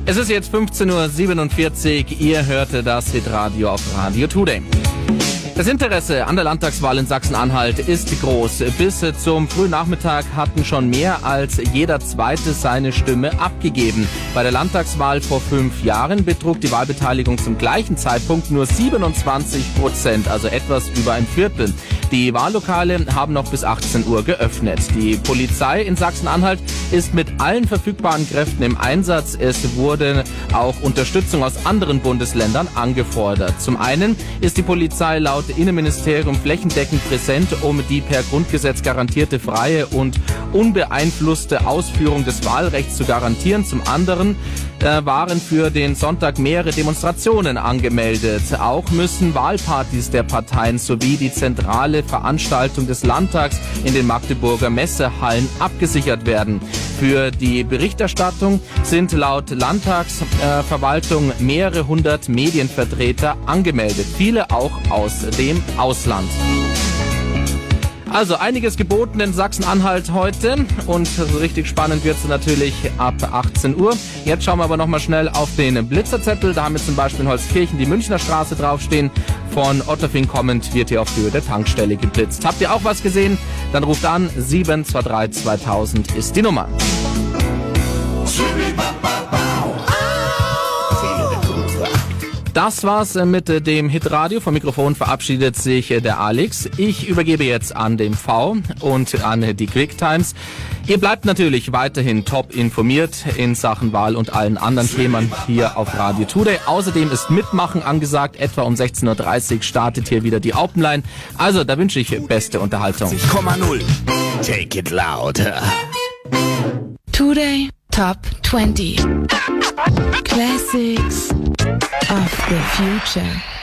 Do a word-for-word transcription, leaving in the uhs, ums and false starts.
Es ist jetzt fünfzehn Uhr siebenundvierzig. Ihr hörte das Hitradio auf Radio Today. Das Interesse an der Landtagswahl in Sachsen-Anhalt ist groß. Bis zum frühen Nachmittag hatten schon mehr als jeder Zweite seine Stimme abgegeben. Bei der Landtagswahl vor fünf Jahren betrug die Wahlbeteiligung zum gleichen Zeitpunkt nur siebenundzwanzig Prozent, also etwas über ein Viertel. Die Wahllokale haben noch bis achtzehn Uhr geöffnet. Die Polizei in Sachsen-Anhalt ist mit allen verfügbaren Kräften im Einsatz. Es wurde auch Unterstützung aus anderen Bundesländern angefordert. Zum einen ist die Polizei laut Innenministerium flächendeckend präsent, um die per Grundgesetz garantierte freie und unbeeinflusste Ausführung des Wahlrechts zu garantieren. Zum anderen äh, waren für den Sonntag mehrere Demonstrationen angemeldet. Auch müssen Wahlpartys der Parteien sowie die zentrale Veranstaltung des Landtags in den Magdeburger Messehallen abgesichert werden. Für die Berichterstattung sind laut Landtagsverwaltung äh, mehrere hundert Medienvertreter angemeldet, viele auch aus dem Ausland. Also einiges geboten in Sachsen-Anhalt heute und so richtig spannend wird es natürlich ab achtzehn Uhr. Jetzt schauen wir aber nochmal schnell auf den Blitzerzettel. Da haben wir zum Beispiel in Holzkirchen die Münchner Straße draufstehen. Von Otterfing kommend wird hier auf Höhe der Tankstelle geblitzt. Habt ihr auch was gesehen? Dann ruft an, sieben zwei drei zweitausend ist die Nummer. Das war's mit dem Hitradio. Vom Mikrofon verabschiedet sich der Alex. Ich übergebe jetzt an den V und an die Quicktimes. Ihr bleibt natürlich weiterhin top informiert in Sachen Wahl und allen anderen Themen hier auf Radio Today. Außerdem ist Mitmachen angesagt. Etwa um sechzehn Uhr dreißig startet hier wieder die Openline. Also da wünsche ich beste Unterhaltung. sechzig Komma null. Take it louder. Today Top twenty. Classics of the future.